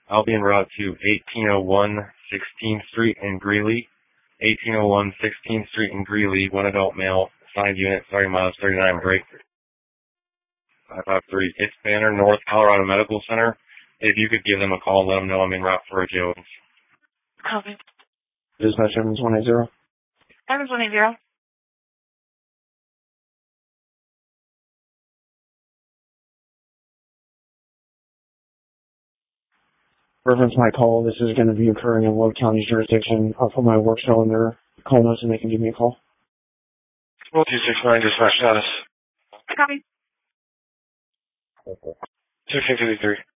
I'll be en route to 1801 16th Street in Greeley. 1801 16th Street in Greeley, one adult male, assigned unit, starting miles 39 break. 553. It's Banner, North Colorado Medical Center. If you could give them a call, let them know I'm en route for a Jones. Copy. Dispatch Evans 180. Evans 180. Reference my call. This is going to be occurring in Love County's jurisdiction. I'll put my work cell in their call notes and they can give me a call. 269, dispatch status. Copy. 1653.